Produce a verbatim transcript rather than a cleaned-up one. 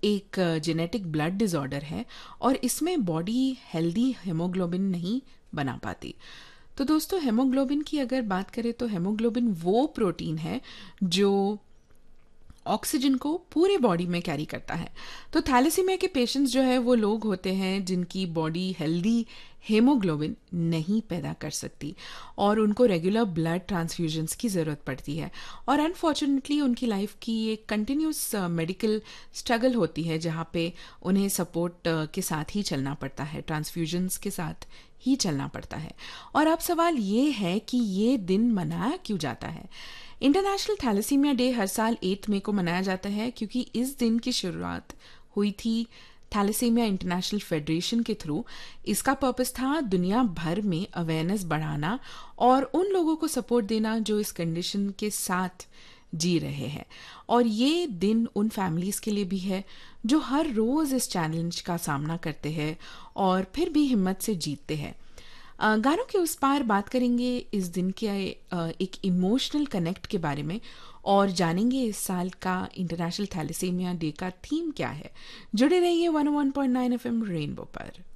एक genetic blood disorder है और इसमें बॉडी हेल्दी हेमोग्लोबिन नहीं बना पाती। तो दोस्तों, हेमोग्लोबिन की अगर बात करें तो हेमोग्लोबिन वो प्रोटीन है जो ऑक्सीजन को पूरे बॉडी में कैरी करता है। तो थैलेसीमिया के पेशेंट्स जो है वो लोग होते हैं जिनकी बॉडी हेल्दी हेमोग्लोबिन नहीं पैदा कर सकती और उनको रेगुलर ब्लड ट्रांसफ्यूजन्स की ज़रूरत पड़ती है और अनफॉर्चुनेटली उनकी लाइफ की एक कंटिन्यूस मेडिकल स्ट्रगल होती है जहाँ पे उन्हें सपोर्ट uh, के साथ ही चलना पड़ता है, ट्रांसफ्यूजन्स के साथ ही चलना पड़ता है। और अब सवाल ये है कि ये दिन मनाया क्यों जाता है? इंटरनेशनल थैलेसीमिया डे हर साल आठ मई को मनाया जाता है क्योंकि इस दिन की शुरुआत हुई थी थैलेसीमिया इंटरनेशनल फेडरेशन के थ्रू। इसका पर्पस था दुनिया भर में अवेयरनेस बढ़ाना और उन लोगों को सपोर्ट देना जो इस कंडीशन के साथ जी रहे हैं। और ये दिन उन फैमिलीज़ के लिए भी है जो हर रोज़ इस चैलेंज का सामना करते हैं और फिर भी हिम्मत से जीतते हैं। गानों के उस पार बात करेंगे इस दिन के एक इमोशनल कनेक्ट के बारे में और जानेंगे इस साल का इंटरनेशनल थैलेसीमिया डे का थीम क्या है। जुड़े रहिए वन ओ one point nine F M rainbow पर।